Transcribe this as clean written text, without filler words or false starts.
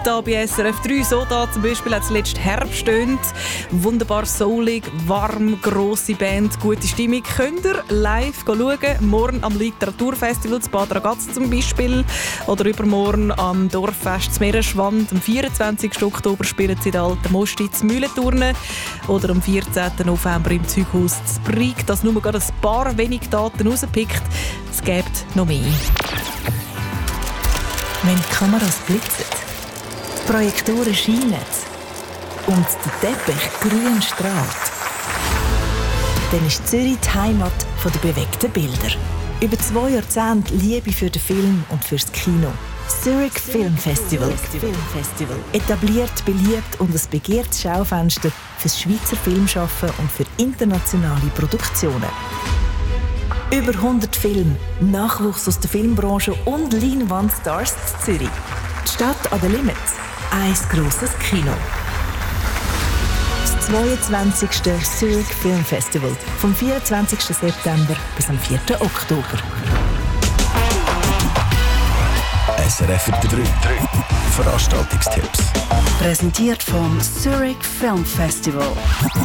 Da bei SRF 3, so da zum Beispiel hat es letzten Herbst tönt. Wunderbar soulig, warm, grosse Band, gute Stimmung. Könnt ihr live schauen, morgen am Literaturfestival zu Bad Ragaz zum Beispiel oder übermorgen am Dorffest zu Meeresschwand. Am 24. Oktober spielen sie in der Alten Mosti zu Mühlenturnen oder am 14. November im Zeughaus zu Brig. Das nur gerade ein paar wenige Daten rausgepickt. Es gibt noch mehr. Wenn die Kameras blitzen, die Projektoren scheinen und der Teppich grün strahlt, dann ist Zürich die Heimat der bewegten Bilder. Über 2 Jahrzehnte Liebe für den Film und fürs Kino. Zurich Film Festival. Etabliert, beliebt und ein begehrtes Schaufenster fürs Schweizer Filmschaffen und für internationale Produktionen. Über 100 Filme, Nachwuchs aus der Filmbranche und Leinwandstars in Zürich. Die Stadt an den Limits. Ein grosses Kino. Das 22. Zurich Film Festival. Vom 24. September bis am 4. Oktober. SRF 3. Veranstaltungstipps. Präsentiert vom Zurich Film Festival.